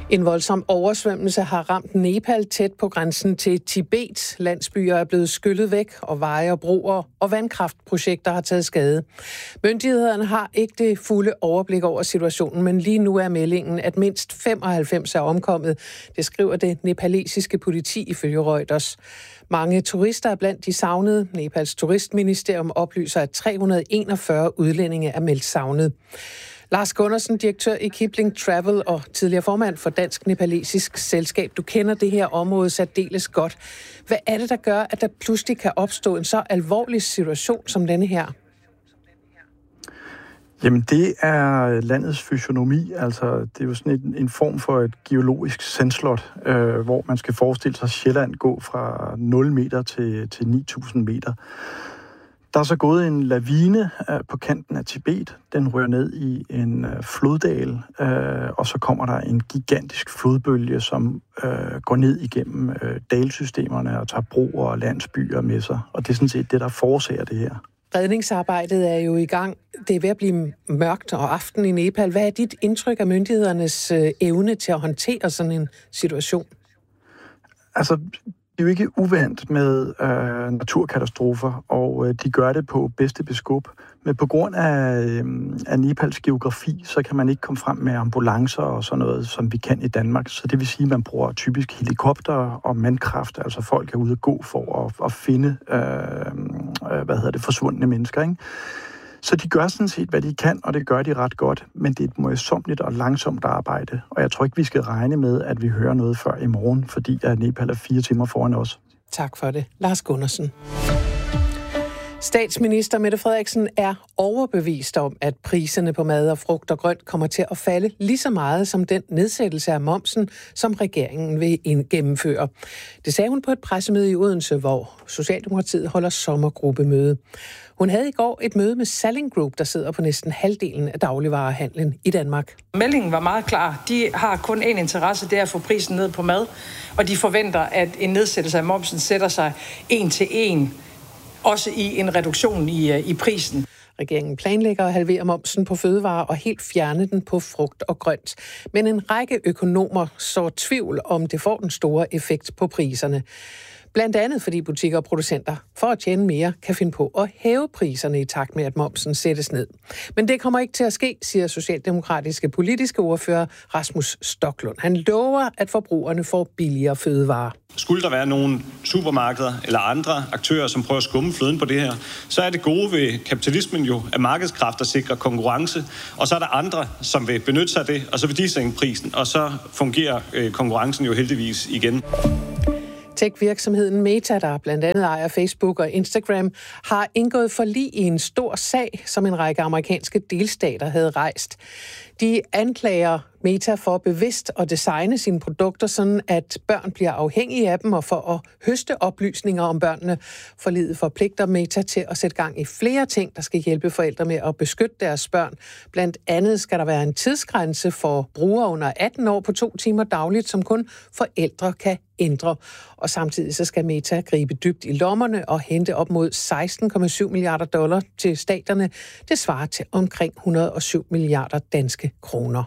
En voldsom oversvømmelse har ramt Nepal tæt på grænsen til Tibet. Landsbyer er blevet skyllet væk, og veje og broer og vandkraftprojekter har taget skade. Myndighederne har ikke det fulde overblik over situationen, men lige nu er meldingen, at mindst 95 er omkommet. Det skriver det nepalesiske politi ifølge Reuters. Mange turister er blandt de savnede. Nepals turistministerium oplyser, at 341 udlændinge er meldt savnet. Lars Gundersen, direktør i Kipling Travel og tidligere formand for Dansk Nepalesisk Selskab. Du kender det her område særdeles godt. Hvad er det, der gør, at der pludselig kan opstå en så alvorlig situation som denne her? Jamen, det er landets fysionomi. Altså, det er jo sådan en form for et geologisk sandslot, hvor man skal forestille sig Sjælland gå fra 0 meter til 9.000 meter. Der er så gået en lavine på kanten af Tibet. Den rører ned i en floddal, og så kommer der en gigantisk flodbølge, som går ned igennem dalsystemerne og tager broer og landsbyer med sig. Og det er sådan set det, der forårsager det her. Redningsarbejdet er jo i gang. Det er ved at blive mørkt og aften i Nepal. Hvad er dit indtryk af myndighedernes evne til at håndtere sådan en situation? Altså, det er jo ikke uvandt med naturkatastrofer, og de gør det på bedste beskub. Men på grund af Nepals geografi, så kan man ikke komme frem med ambulancer og sådan noget, som vi kan i Danmark. Så det vil sige, at man bruger typisk helikopter og mandkraft, altså folk er ude at gå for at finde forsvundne mennesker, ikke? Så de gør sådan set, hvad de kan, og det gør de ret godt, men det er et møjsommeligt og langsomt arbejde. Og jeg tror ikke, vi skal regne med, at vi hører noget før i morgen, fordi at Nepal er 4 timer foran os. Tak for det. Lars Gundersen. Statsminister Mette Frederiksen er overbevist om, at priserne på mad og frugt og grønt kommer til at falde lige så meget som den nedsættelse af momsen, som regeringen vil gennemføre. Det sagde hun på et pressemøde i Odense, hvor Socialdemokratiet holder sommergruppemøde. Hun havde i går et møde med Salling Group, der sidder på næsten halvdelen af dagligvarehandlen i Danmark. Meldingen var meget klar. De har kun én interesse, det er at få prisen ned på mad, og de forventer, at en nedsættelse af momsen sætter sig 1 til 1. Også i en reduktion i prisen. Regeringen planlægger at halvere momsen på fødevarer og helt fjerne den på frugt og grønt. Men en række økonomer sår tvivl om det får den store effekt på priserne. Blandt andet fordi butikker og producenter for at tjene mere kan finde på at hæve priserne i takt med, at momsen sættes ned. Men det kommer ikke til at ske, siger socialdemokratiske politiske ordfører Rasmus Stoklund. Han lover, at forbrugerne får billigere fødevarer. Skulle der være nogle supermarkeder eller andre aktører, som prøver at skumme fløden på det her, så er det gode ved kapitalismen jo, at markedskræfter sikrer konkurrence, og så er der andre, som vil benytte sig af det, og så vil de sænke prisen, og så fungerer konkurrencen jo heldigvis igen. Tech-virksomheden Meta, der blandt andet ejer Facebook og Instagram, har indgået forlig i en stor sag, som en række amerikanske delstater havde rejst. De anklager Meta for bevidst at designe sine produkter, sådan at børn bliver afhængige af dem, og for at høste oplysninger om børnene. Forliget forpligter Meta til at sætte gang i flere ting, der skal hjælpe forældre med at beskytte deres børn. Blandt andet skal der være en tidsgrænse for brugere under 18 år på 2 timer dagligt, som kun forældre kan ændre. Og samtidig så skal Meta gribe dybt i lommerne og hente op mod $16,7 milliarder til staterne. Det svarer til omkring 107 milliarder danske kroner.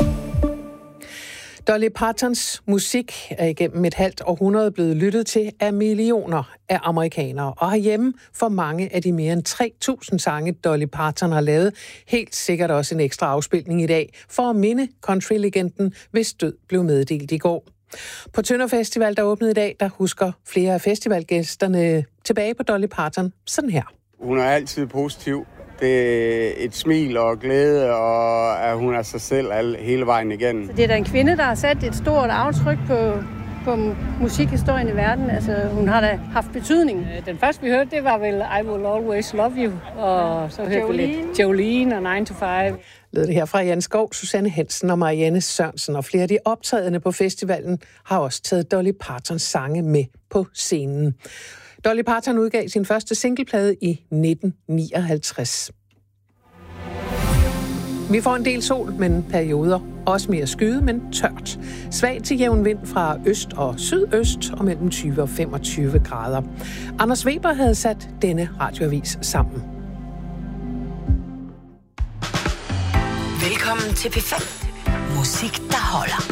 Dolly Partons musik er igennem et halvt århundrede blevet lyttet til af millioner af amerikanere. Og herhjemme for mange af de mere end 3.000 sange, Dolly Parton har lavet, helt sikkert også en ekstra afspilning i dag, for at minde countrylegenden, hvis død blev meddelt i går. På Tønder Festival, der åbnede i dag, der husker flere af festivalgæsterne tilbage på Dolly Parton sådan her. Hun er altid positiv. Det er et smil og glæde, og at hun er sig selv hele vejen igennem. Så det er da en kvinde, der har sat et stort aftryk på musikhistorien i verden. Altså, hun har da haft betydning. Den første, vi hørte, det var vel I Will Always Love You, og så hørte vi lidt Jolene og 9 to 5. Lød det her fra Jan Skov, Susanne Hansen og Marianne Sørensen, og flere af de optrædende på festivalen har også taget Dolly Partons sange med på scenen. Dolly Parton udgav sin første singleplade i 1959. Vi får en del sol, men perioder. Også mere skyde, men tørt. Svag til jævn vind fra øst og sydøst og mellem 20 og 25 grader. Anders Weber havde sat denne radioavis sammen. Velkommen til P5. Musik, der holder.